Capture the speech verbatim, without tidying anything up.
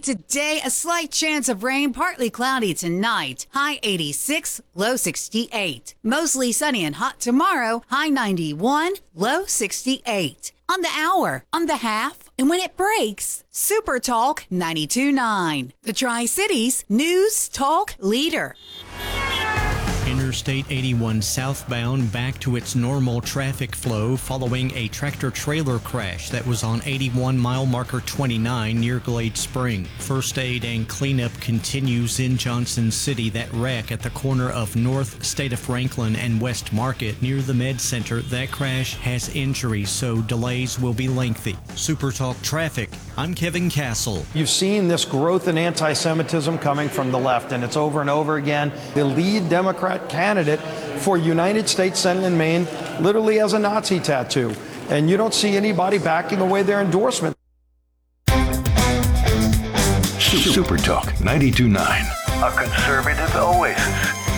today, a slight chance of rain, partly cloudy tonight. High eighty-six, low sixty-eight. Mostly sunny and hot tomorrow. High ninety-one, low sixty-eight. On the hour, on the half, and when it breaks, Super Talk ninety-two point nine. The Tri-Cities News Talk Leader. Interstate eighty-one southbound back to its normal traffic flow following a tractor-trailer crash that was on eighty-one mile marker twenty-nine near Glade Spring. First aid and cleanup continues in Johnson City. That wreck at the corner of North State of Franklin and West Market near the Med Center, that crash has injuries, so delays will be lengthy. Super Talk Traffic, I'm Kevin Castle. You've seen this growth in anti-Semitism coming from the left, and it's over and over again. The lead Democrat candidate for United States Senate in Maine literally has a Nazi tattoo, and you don't see anybody backing away their endorsement. Super Talk ninety-two point nine, a conservative oasis.